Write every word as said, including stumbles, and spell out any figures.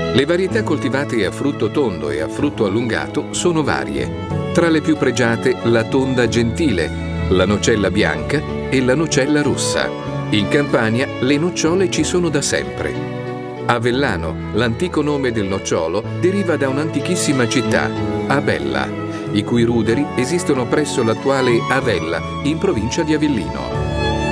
Le varietà coltivate a frutto tondo e a frutto allungato sono varie. Tra le più pregiate la tonda gentile, la nocella bianca e la nocella rossa. In Campania le nocciole ci sono da sempre. Avellano, l'antico nome del nocciolo, deriva da un'antichissima città, Abella, i cui ruderi esistono presso l'attuale Avella, in provincia di Avellino.